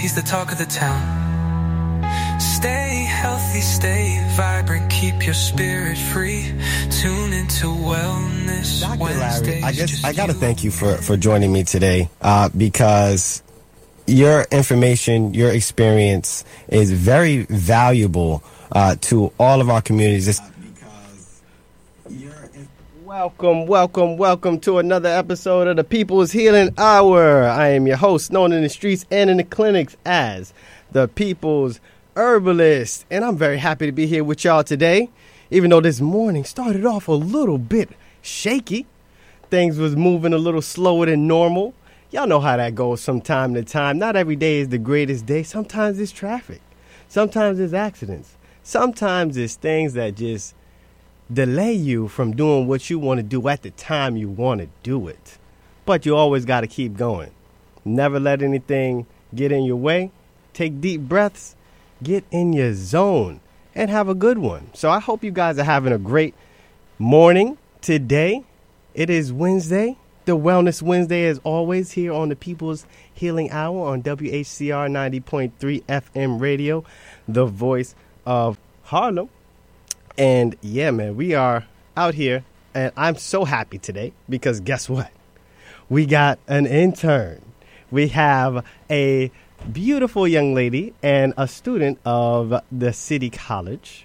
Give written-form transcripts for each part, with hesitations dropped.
he's the talk of the town. Stay healthy, stay vibrant, keep your spirit free. Tune into Wellness Dr. Wednesdays. Larry, I got to thank you for joining me today because your information, your experience is very valuable to all of our communities. Welcome to another episode of the People's Healing Hour. I am your host, known in the streets and in the clinics as the People's Herbalist, and I'm very happy to be here with y'all today. Even though this morning started off a little bit shaky, things was moving a little slower than normal. Y'all know how that goes from time to time. Not every day is the greatest day. Sometimes it's traffic. Sometimes it's accidents. Sometimes it's things that just delay you from doing what you want to do at the time you want to do it. But you always got to keep going. Never let anything get in your way. Take deep breaths. Get in your zone and have a good one. So I hope you guys are having a great morning today. It is Wednesday, the Wellness Wednesday, as always, here on the People's Healing Hour on WHCR 90.3 FM radio, the voice of Harlem. And yeah, man, we are out here, and I'm so happy today because guess what? We got an intern. We have a beautiful young lady and a student of the City College,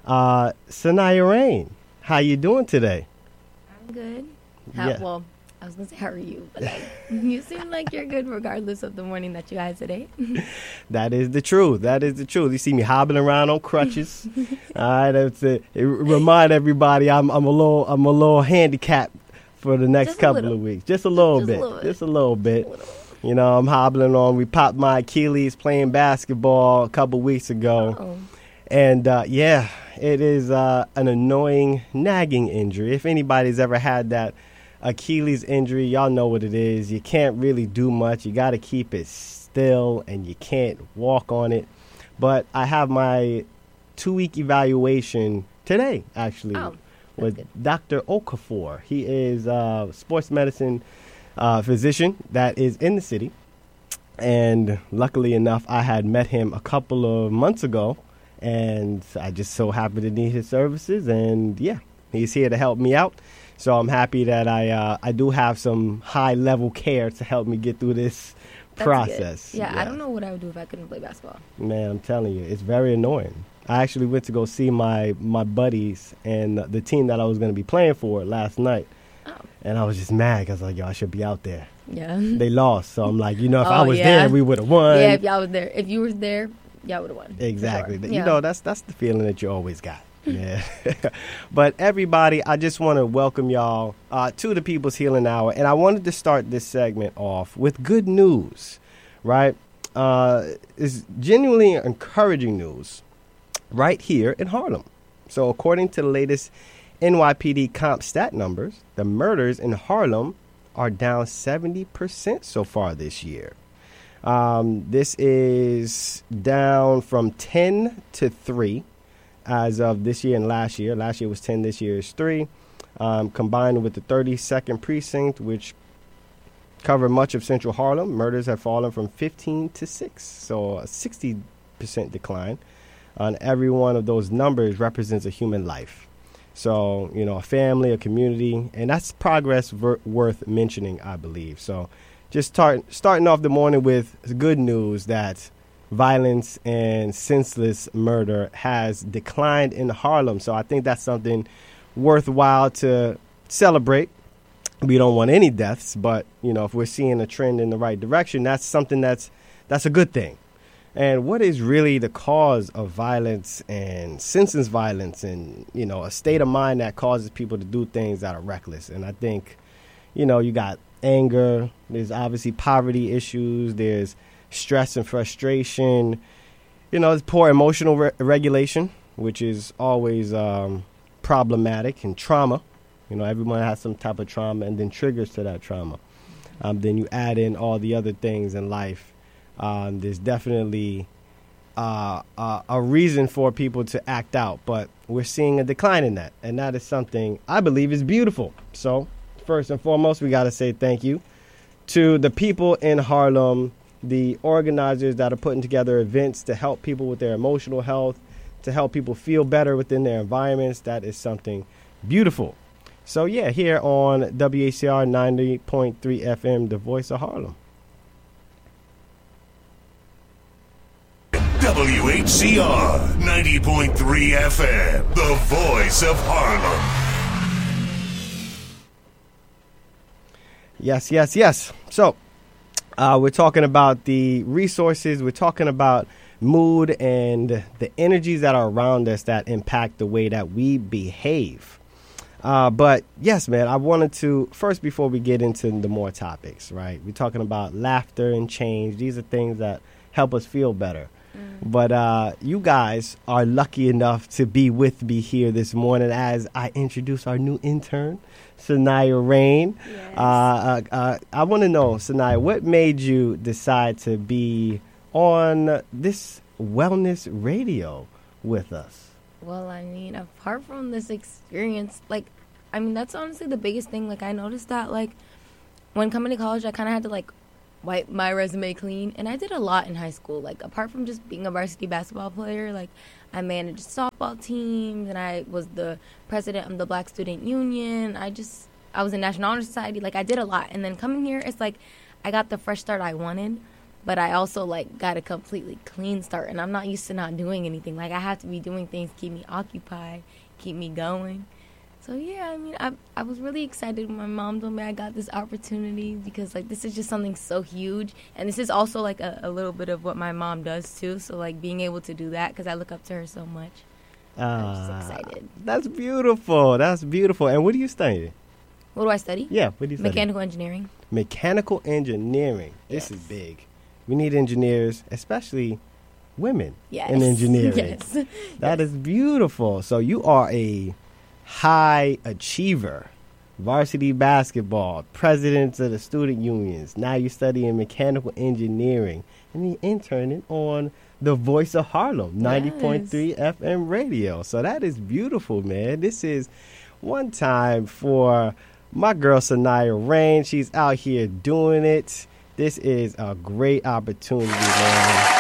Sanaya Rain. How you doing today? I'm good. Yeah. Well, I was going to say, how are you? But you seem like you're good regardless of the morning that you had today. That is the truth. That is the truth. You see me hobbling around on crutches. All right, that's it. Remind everybody I'm a little handicapped for the next couple of weeks. Just a little bit. Just a little bit. You know, I'm hobbling on. We popped my Achilles playing basketball a couple weeks ago. Uh-oh. And, yeah, it is an annoying, nagging injury. If anybody's ever had that Achilles injury, y'all know what it is. You can't really do much. You got to keep it still, and you can't walk on it. But I have my 2-week evaluation today, actually, with good. Dr. Okafor. He is a sports medicine physician that is in the city, and luckily enough I had met him a couple of months ago, and I just so happened to need his services, and yeah, he's here to help me out. So I'm happy that I do have some high level care to help me get through this process. Yeah, I don't know what I would do if I couldn't play basketball. Man, I'm telling you, it's very annoying. I actually went to go see my buddies and the team that I was going to be playing for last night. And I was just mad because I was like, yo, I should be out there. Yeah. They lost. So I'm like, if I was there, we would have won. Yeah, if y'all was there. If you were there, y'all would have won. Exactly. Sure. You know, that's the feeling that you always got. Yeah. But everybody, I just want to welcome y'all to the People's Healing Hour. And I wanted to start this segment off with good news, right? It's genuinely encouraging news right here in Harlem. So according to the latest NYPD comp stat numbers, the murders in Harlem are down 70% so far this year. This is down from 10 to 3 as of this year and last year. Last year was 10, this year is 3. Combined with the 32nd precinct, which covered much of central Harlem, murders have fallen from 15 to 6. So a 60% decline. On every one of those numbers represents a human life. So, a family, a community, and that's progress worth mentioning, I believe. So just starting off the morning with good news that violence and senseless murder has declined in Harlem. So I think that's something worthwhile to celebrate. We don't want any deaths, but, if we're seeing a trend in the right direction, that's something that's a good thing. And what is really the cause of violence and senseless violence and, a state of mind that causes people to do things that are reckless? And I think, you got anger. There's obviously poverty issues. There's stress and frustration. There's poor emotional regulation, which is always problematic, and trauma. Everyone has some type of trauma and then triggers to that trauma. Then you add in all the other things in life. There's definitely a reason for people to act out, but we're seeing a decline in that, and that is something I believe is beautiful. So first and foremost, we got to say thank you to the people in Harlem the organizers that are putting together events to help people with their emotional health, to help people feel better within their environments. That is something beautiful. So, yeah, here on WACR 90.3 FM, the voice of Harlem. WHCR 90.3 FM, the voice of Harlem. Yes, yes, yes. So, we're talking about the resources. We're talking about mood and the energies that are around us that impact the way that we behave. But, yes, man, I wanted to, first, before we get into the more topics, right? We're talking about laughter and change. These are things that help us feel better. But you guys are lucky enough to be with me here this morning as I introduce our new intern, Sanaya Rain. Yes. I want to know, Sanaya, what made you decide to be on this wellness radio with us? Well, I mean, apart from this experience, like, I mean, that's honestly the biggest thing. Like, I noticed that, like, when coming to college, I kind of had to, like, wipe my resume clean. And I did a lot in high school. Like, apart from just being a varsity basketball player, like, I managed softball teams, and I was the president of the Black Student Union. I was in National Honor Society. Like, I did a lot. And then coming here, it's like I got the fresh start I wanted, but I also, like, got a completely clean start. And I'm not used to not doing anything. Like, I have to be doing things to keep me occupied, keep me going. So, yeah, I mean, I was really excited when my mom told me I got this opportunity because, like, this is just something so huge. And this is also, like, a little bit of what my mom does, too. So, like, being able to do that because I look up to her so much. I'm just excited. That's beautiful. That's beautiful. And what do you study? What do I study? Yeah, what do you study? Mechanical engineering. Mechanical engineering. This is big. We need engineers, especially women in engineering. Yes. That is beautiful. So you are a high achiever, varsity basketball, presidents of the student unions. Now you're studying mechanical engineering, and you're interning on the voice of Harlem, 90.3 FM radio. So that is beautiful, man. This is one time for my girl Sanaya Rain. She's out here doing it. This is a great opportunity, man.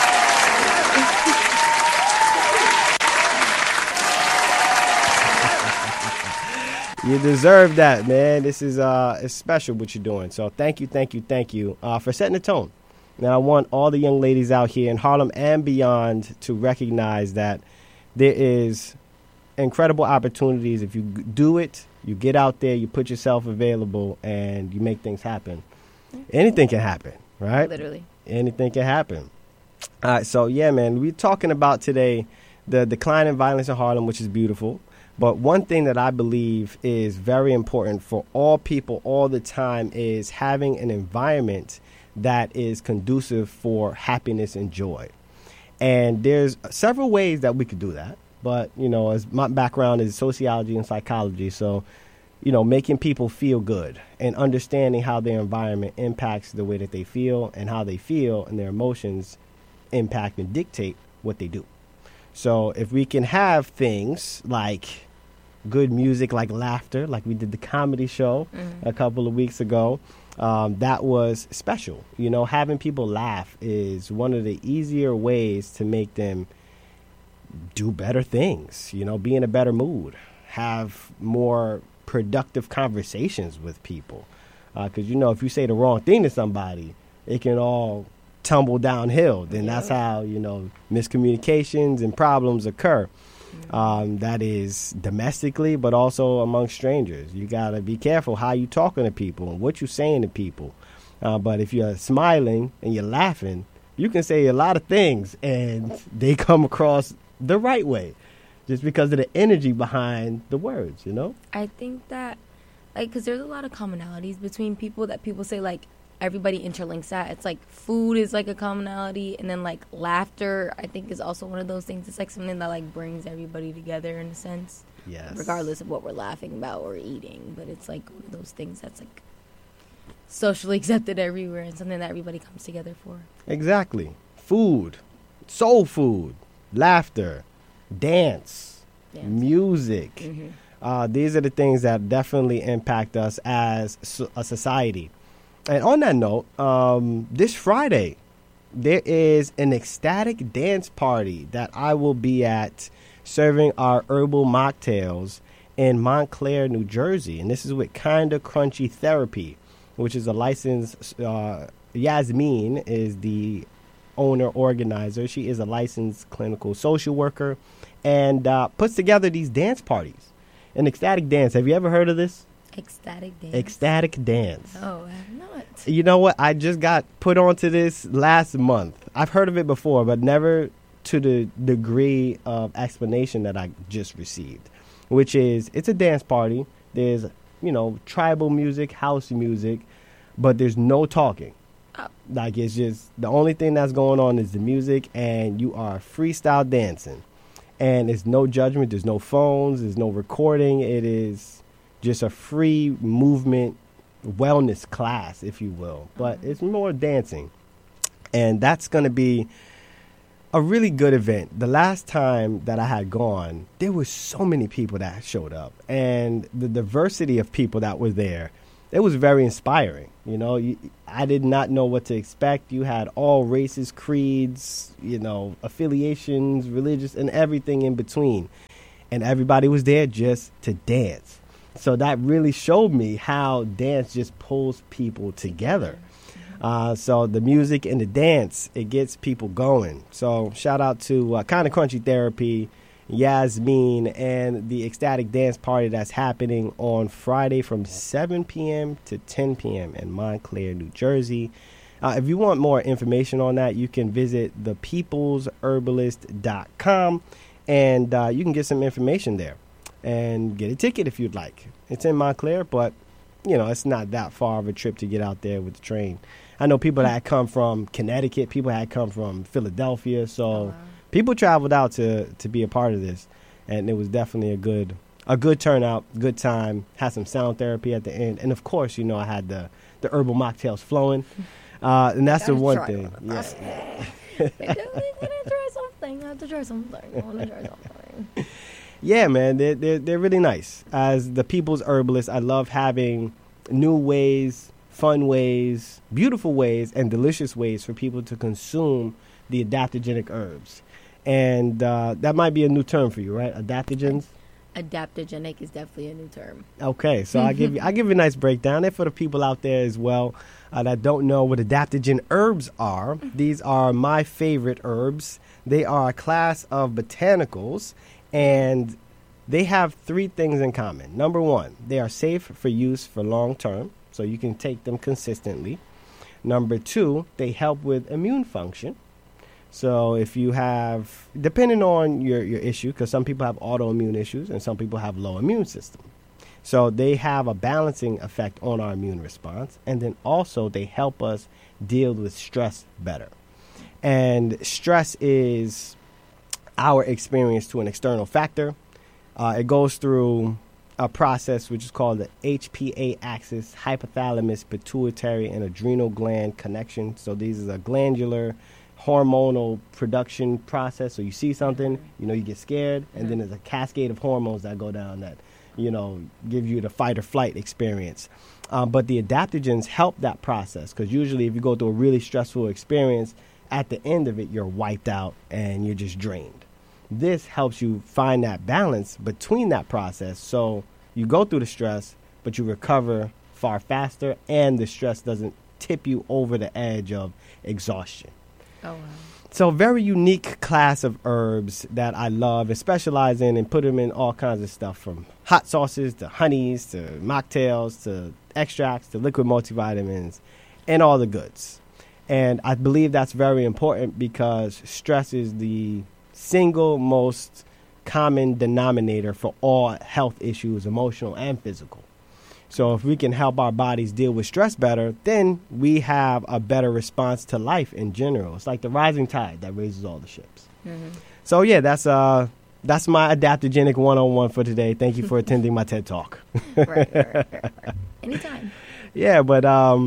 You deserve that, man. This is it's special what you're doing. So thank you for setting the tone. Now I want all the young ladies out here in Harlem and beyond to recognize that there is incredible opportunities. If you do it, you get out there, you put yourself available, and you make things happen. Anything can happen, right? Literally. Anything can happen. All right, so yeah, man, we're talking about today the decline in violence in Harlem, which is beautiful. But one thing that I believe is very important for all people all the time is having an environment that is conducive for happiness and joy. And there's several ways that we could do that. But, you know, as my background is sociology and psychology, so, you know, making people feel good and understanding how their environment impacts the way that they feel and how they feel and their emotions impact and dictate what they do. So if we can have things like good music, like laughter, like we did the comedy show a couple of weeks ago, that was special. You know, having people laugh is one of the easier ways to make them do better things, you know, be in a better mood, have more productive conversations with people. Because, you know, if you say the wrong thing to somebody, it can all tumble downhill. Then that's how, you know, miscommunications and problems occur. That is domestically, but also among strangers. You got to be careful how you talking to people and what you saying to people. But if you're smiling and you're laughing, you can say a lot of things and they come across the right way just because of the energy behind the words, you know? I think that, like, because there's a lot of commonalities between people that people say, like, everybody interlinks that. It's like food is like a commonality, and then like laughter I think is also one of those things. It's like something that like brings everybody together in a sense. Yes. Regardless of what we're laughing about or eating, but it's like one of those things that's like socially accepted everywhere and something that everybody comes together for. Exactly. Food, soul food, laughter, dance. Music. These are the things that definitely impact us as a society. And on that note, this Friday there is an ecstatic dance party that I will be at serving our herbal mocktails in Montclair, New Jersey. And this is with Kinda Crunchy Therapy, which is a licensed, Yasmin is the owner organizer. She is a licensed clinical social worker and puts together these dance parties. An ecstatic dance. Have you ever heard of this? Ecstatic dance. Ecstatic dance. Oh, I have not. You know what? I just got put onto this last month. I've heard of it before, but never to the degree of explanation that I just received, which is it's a dance party. There's, tribal music, house music, but there's no talking. Oh. Like, it's just the only thing that's going on is the music, and you are freestyle dancing. And it's no judgment. There's no phones. There's no recording. It is just a free movement wellness class, if you will. But it's more dancing. And that's going to be a really good event. The last time that I had gone, there were so many people that showed up. And the diversity of people that were there, it was very inspiring. I did not know what to expect. You had all races, creeds, affiliations, religious, and everything in between. And everybody was there just to dance. So that really showed me how dance just pulls people together. So the music and the dance, it gets people going. So shout out to Kinda Crunchy Therapy, Yasmin, and the Ecstatic Dance Party that's happening on Friday from 7 p.m. to 10 p.m. in Montclair, New Jersey. If you want more information on that, you can visit thepeoplesherbalist.com, and you can get some information there and get a ticket if you'd like. It's in Montclair, but, it's not that far of a trip to get out there with the train. I know people that come from Connecticut, people that come from Philadelphia, so people traveled out to be a part of this, and it was definitely a good turnout, good time. Had some sound therapy at the end, and of course, I had the herbal mocktails flowing, and that's the one thing. I have to try something. Yeah, man, they're really nice. As the people's herbalist, I love having new ways, fun ways, beautiful ways, and delicious ways for people to consume the adaptogenic herbs. And that might be a new term for you, right? Adaptogens? Adaptogenic is definitely a new term. Okay, so I'll give you a nice breakdown. And for the people out there as well that don't know what adaptogen herbs are, these are my favorite herbs. They are a class of botanicals, and they have three things in common. Number one, they are safe for use for long term, so you can take them consistently. Number two, they help with immune function. So if you have, depending on your issue, because some people have autoimmune issues and some people have low immune system. So they have a balancing effect on our immune response. And then also they help us deal with stress better. And stress is our experience to an external factor. It goes through a process which is called the HPA axis, hypothalamus, pituitary, and adrenal gland connection. So these is a glandular hormonal production process. So you see something, you get scared, and then there's a cascade of hormones that go down that, give you the fight or flight experience. But the adaptogens help that process, because usually if you go through a really stressful experience, at the end of it, you're wiped out and you're just drained. This helps you find that balance between that process. So you go through the stress, but you recover far faster, and the stress doesn't tip you over the edge of exhaustion. Oh, wow. So very unique class of herbs that I love and specialize in, and put them in all kinds of stuff, from hot sauces to honeys to mocktails to extracts to liquid multivitamins and all the goods. And I believe that's very important, because stress is the single most common denominator for all health issues, emotional and physical. So if we can help our bodies deal with stress better, then we have a better response to life in general. It's like the rising tide that raises all the ships. Mm-hmm. So yeah, that's my adaptogenic 101 for today. Thank you for attending my TED Talk. Right. Anytime. Yeah, but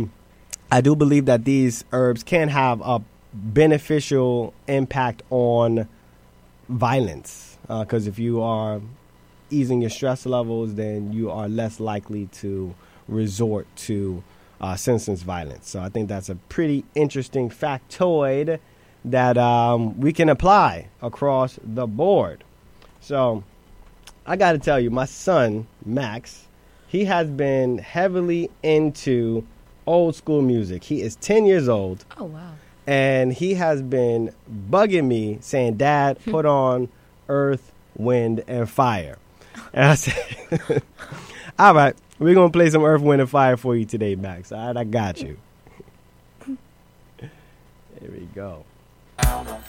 I do believe that these herbs can have a beneficial impact on violence, because if you are easing your stress levels, then you are less likely to resort to senseless violence. So I think that's a pretty interesting factoid that we can apply across the board. So I got to tell you, my son, Max, he has been heavily into old school music. He is 10 years old. Oh, wow. And he has been bugging me saying, Dad, put on Earth, Wind, and Fire. And I said, all right, we're going to play some Earth, Wind, and Fire for you today, Max. All right, I got you. There we go.